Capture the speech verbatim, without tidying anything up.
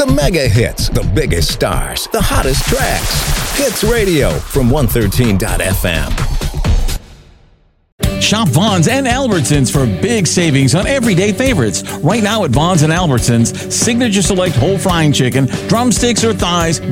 mega hits, the biggest stars, the hottest tracks. Hits Radio from one thirteen dot f m. Shop Vaughn's and Albertsons for big savings on everyday favorites. Right now at Vaughn's and Albertsons, Signature Select whole frying chicken, drumsticks or thighs,